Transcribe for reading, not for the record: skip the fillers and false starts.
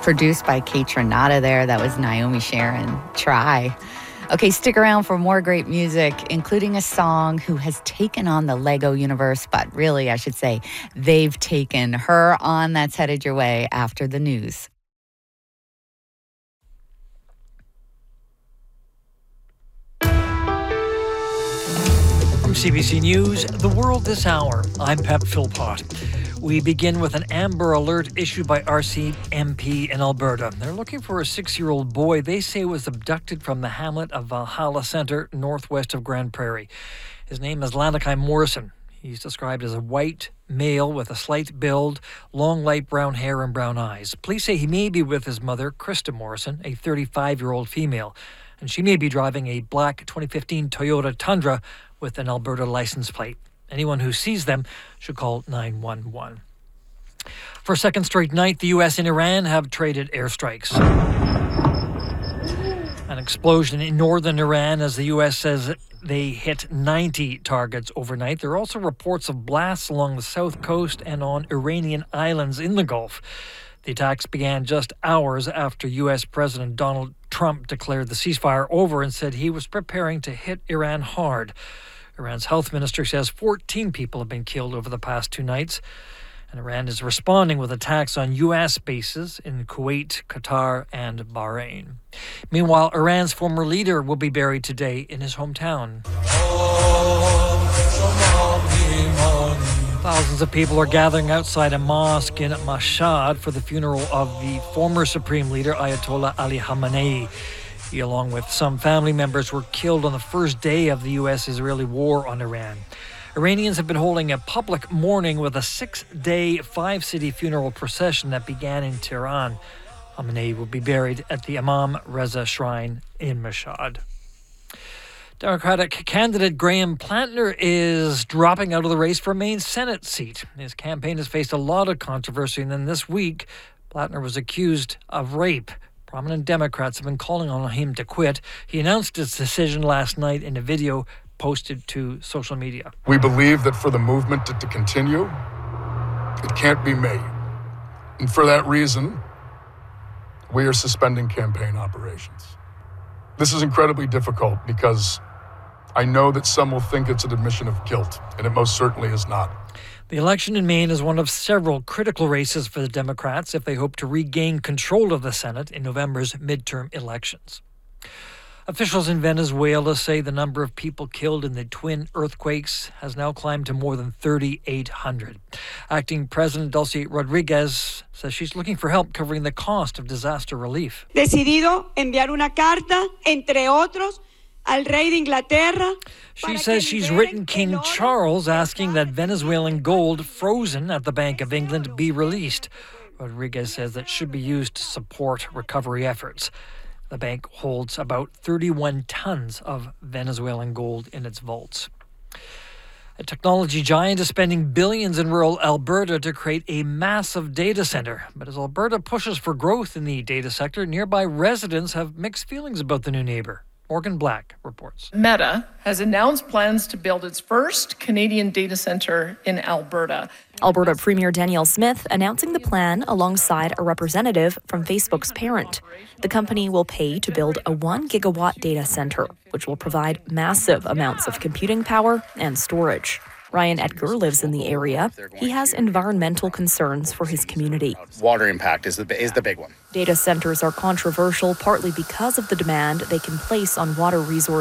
Produced by Kate Renata there. That was Naomi Sharon. Try. Okay, stick around for more great music, including a song who has taken on the Lego universe, but really, I should say, they've taken her on. That's headed your way after the news. From CBC News, The World This Hour, I'm Pep Philpott. We begin with an Amber Alert issued by RCMP in Alberta. They're looking for a 6-year-old boy they say was abducted from the hamlet of Valhalla Centre, northwest of Grand Prairie. His name is Lanakai Morrison. He's described as a white male with a slight build, long light brown hair and brown eyes. Police say he may be with his mother, Krista Morrison, a 35-year-old female, and she may be driving a black 2015 Toyota Tundra with an Alberta license plate. Anyone who sees them should call 911. For a second straight night, the U.S. and Iran have traded airstrikes. An explosion in northern Iran as the U.S. says they hit 90 targets overnight. There are also reports of blasts along the south coast and on Iranian islands in the Gulf. The attacks began just hours after U.S. President Donald Trump declared the ceasefire over and said he was preparing to hit Iran hard. Iran's health minister says 14 people have been killed over the past 2 nights. And Iran is responding with attacks on U.S. bases in Kuwait, Qatar, and Bahrain. Meanwhile, Iran's former leader will be buried today in his hometown. Thousands of people are gathering outside a mosque in Mashhad for the funeral of the former supreme leader, Ayatollah Ali Khamenei. He, along with some family members, were killed on the first day of the U.S.-Israeli war on Iran. Iranians have been holding a public mourning with a 6-day, 5-city funeral procession that began in Tehran. Khamenei will be buried at the Imam Reza Shrine in Mashhad. Democratic candidate Graham Plantner is dropping out of the race for Maine's Senate seat. His campaign has faced a lot of controversy, and then this week, Plantner was accused of rape. Prominent Democrats have been calling on him to quit. He announced his decision last night in a video posted to social media. We believe that for the movement to continue, it can't be me. And for that reason, we are suspending campaign operations. This is incredibly difficult because I know that some will think it's an admission of guilt, and it most certainly is not. The election in Maine is one of several critical races for the Democrats if they hope to regain control of the Senate in November's midterm elections. Officials in Venezuela say the number of people killed in the twin earthquakes has now climbed to more than 3,800. Acting President Delcy Rodriguez says she's looking for help covering the cost of disaster relief. Decidido enviar una carta, entre otros, al rey de Inglaterra. She says she's written King Charles asking that Venezuelan gold frozen at the Bank of England be released. Rodriguez says that should be used to support recovery efforts. The bank holds about 31 tons of Venezuelan gold in its vaults. A technology giant is spending billions in rural Alberta to create a massive data center. But as Alberta pushes for growth in the data sector, nearby residents have mixed feelings about the new neighbor. Morgan Black reports. Meta has announced plans to build its first Canadian data center in Alberta. Alberta Premier Danielle Smith announcing the plan alongside a representative from Facebook's parent. The company will pay to build a 1-gigawatt data center, which will provide massive amounts of computing power and storage. Ryan Edgar lives in the area. He has environmental concerns for his community. Water impact is the big one. Data centers are controversial partly because of the demand they can place on water resources.